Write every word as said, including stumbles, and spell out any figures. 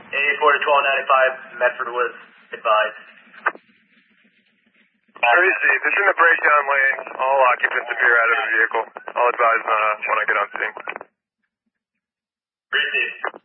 eighty-four to twelve ninety-five, Medford was advised. Receive. It's in the breakdown lane. All occupants appear out of the vehicle. I'll advise uh, when I get on scene. Receive.